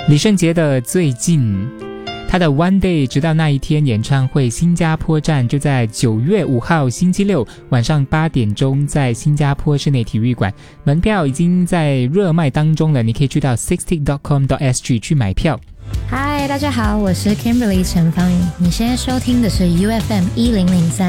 李圣杰的最近，他的 One Day 直到那一天演唱会新加坡站就在9月5号星期六晚上8点钟在新加坡室内体育馆，门票已经在热卖当中了，你可以去到 60.com.sg 去买票。 嗨，大家好，我是 Kimberly 陈芳宇，你现在收听的是 UFM 1003